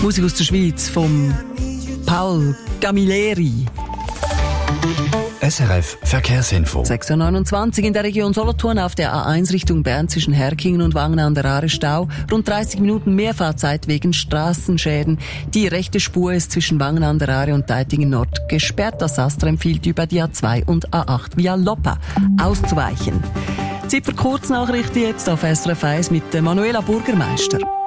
Musik aus der Schweiz vom Paul Camilleri. SRF Verkehrsinfo. 6:29 Uhr in der Region Solothurn auf der A1 Richtung Bern zwischen Herkingen und Wangen an der Aare Stau. Rund 30 Minuten Mehrfahrzeit wegen Straßenschäden. Die rechte Spur ist zwischen Wangen an der Aare und Deitingen Nord gesperrt. Das ASTRA empfiehlt über die A2 und A8 via Loppa auszuweichen. Zeit für Kurznachrichten jetzt auf SRF 1 mit Manuela Burgermeister.